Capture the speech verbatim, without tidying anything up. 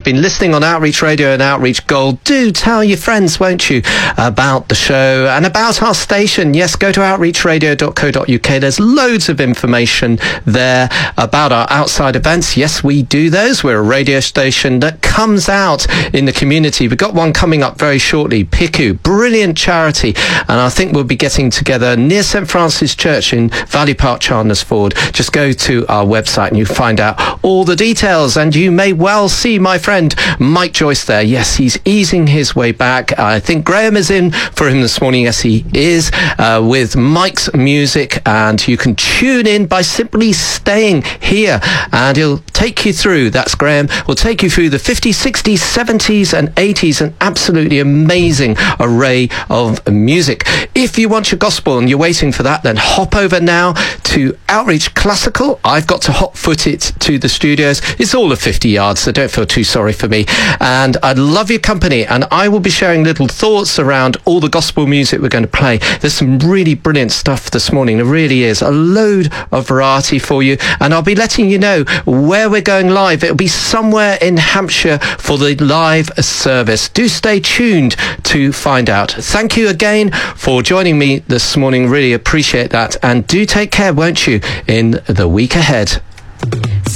been listening on Outreach Radio and Outreach Gold, do tell your friends, won't you, about the show and about our station. Yes, go to outreach radio dot co dot uk. There's loads of information there about our outside events. Yes, we do those. We're a radio station that comes out in the community. We've got one coming up very shortly, P I C U, brilliant charity, and I think we'll be getting together near St Francis Church in Valley Park, Chandler's-Ford. Just go to our website and you find out all the details, and you may well see my friend Mike Joyce there. Yes, he's easing his way back. I think Graham is in for him this morning. Yes, he is, uh, with Mike's music, and you can tune in by simply staying here, and he'll take you through, that's Graham, will take you through the fifties, sixties, seventies and eighties, an absolutely amazing array of music. If you want your gospel and you're waiting for that, then hop over now to Outreach Classical. I've got to hot foot it to the studios. It's all of fifty yards, so don't feel too sorry for me. And I'd love your company, and I will be sharing little thoughts around all the gospel music we're going to play. There's some really brilliant stuff this morning. There really is a load of variety for you, and I'll be letting you know where we're going live. It'll be somewhere in Hampshire for the live service. Do stay tuned to find out. Thank you again for joining me this morning. Really appreciate that, and do take care, won't you, in the week ahead.